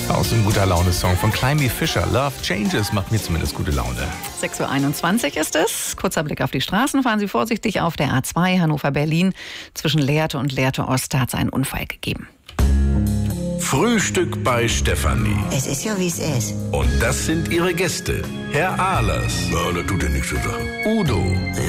Auch so ein guter Laune-Song von Climby Fisher. Love Changes macht mir zumindest gute Laune. 6:21 Uhr ist es. Kurzer Blick auf die Straßen. Fahren Sie vorsichtig auf der A2 Hannover-Berlin. Zwischen Lehrte und Lehrte Ost hat es einen Unfall gegeben. Frühstück bei Stefanie. Es ist ja, wie es ist. Und das sind ihre Gäste. Herr Ahlers. Ja, das tut ja nichts zur Sache. Udo.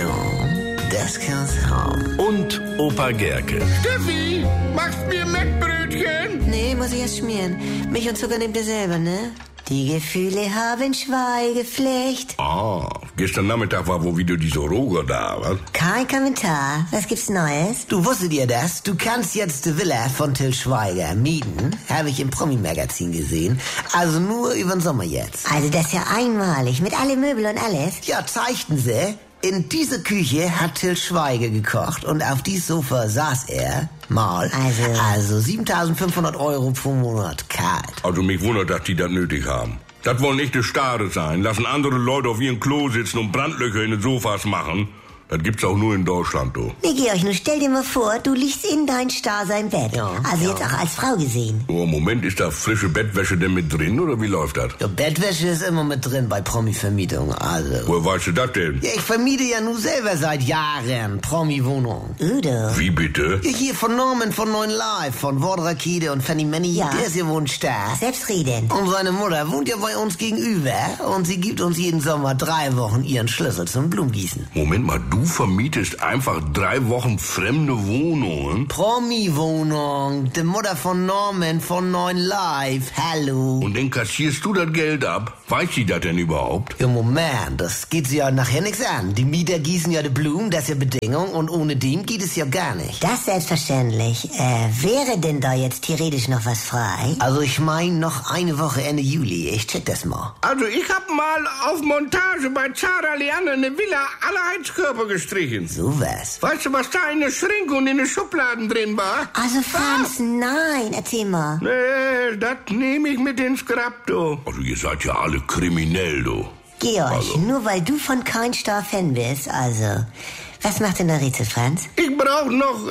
Ja, das kann's haben. Und Opa Gerke. Steffi, machst mir Mettbrötchen? Nee, muss ich erst schmieren. Milch und Zucker nehmt ihr selber, ne? Die Gefühle haben Schweigepflicht. Ah, gestern Nachmittag war wohl wieder dieser Roger da, was? Kein Kommentar. Was gibt's Neues? Du, wusstet ihr das? Du kannst jetzt die Villa von Till Schweiger mieten. Habe ich im Promi-Magazin gesehen. Also nur über den Sommer jetzt. Also das ist ja einmalig. Mit alle Möbel und alles. Ja, zeigten sie. In dieser Küche hat Till Schweiger gekocht und auf dieses Sofa saß er mal. Also 7.500 € pro Monat kalt. Also mich wundert, dass die das nötig haben. Das wollen echte Stare sein. Lassen andere Leute auf ihrem Klo sitzen und Brandlöcher in den Sofas machen. Das gibt's auch nur in Deutschland, du. Nee, Georg, nun stell dir mal vor, du liegst in dein Starr-Sein-Bett. Ja, also ja. jetzt auch als Frau gesehen. Oh, Moment, ist da frische Bettwäsche denn mit drin, oder wie läuft das? Ja, Bettwäsche ist immer mit drin bei Promi-Vermietung, also. Woher weißt du das denn? Ja, ich vermiete ja nun selber seit Jahren Promi-Wohnungen. Udo. Wie bitte? Ja, hier von Norman von Neuen Live, von Wortrakete und Fanny Manny, Ja. der ist ja wohnt stark. Selbstredend. Und seine Mutter wohnt ja bei uns gegenüber und sie gibt uns jeden Sommer 3 Wochen ihren Schlüssel zum Blumengießen. Moment mal, du vermietest einfach 3 Wochen fremde Wohnungen? Promi-Wohnung, die Mutter von Norman von Neuen Live, hallo. Und dann kassierst du das Geld ab? Weiß sie das denn überhaupt? Ja, Moment, das geht sie ja nachher nichts an. Die Mieter gießen ja die Blumen, das ist ja Bedingung und ohne dem geht es ja gar nicht. Das selbstverständlich. Wäre denn da jetzt theoretisch noch was frei? Also ich meine noch eine Woche Ende Juli, ich check das mal. Also ich hab mal auf Montage bei Zara Leanne eine Villa aller Heizkörper gestrichen. So was. Weißt du, was da in der Schränke und in den Schubladen drin war? Also Franz, nein, erzähl mal. Nee, das nehme ich mit ins Grab, du. Also ihr seid ja alle kriminell, du. Georg, Also. nur weil du von kein Star-Fan bist, also. Was macht denn der Rätsel, Franz? Ich brauch noch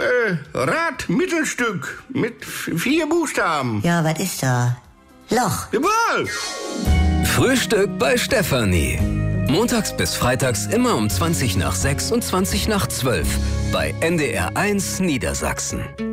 Rad-Mittelstück mit 4 Buchstaben. Ja, was ist da? Loch. Jawohl! Frühstück bei Stefanie. Montags bis freitags immer um 20 nach 6 und 20 nach 12 bei NDR 1 Niedersachsen.